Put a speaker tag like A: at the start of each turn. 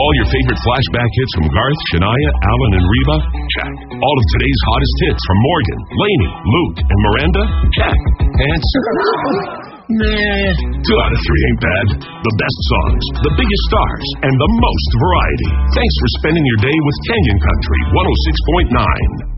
A: All your favorite flashback hits from Garth, Shania, Alan, and Reba? Check. All of today's hottest hits from Morgan, Lainey, Luke, and Miranda? Check. Answer? Nah. 2 out of 3 ain't bad. The best songs, the biggest stars, and the most variety. Thanks for spending your day with Canyon Country 106.9.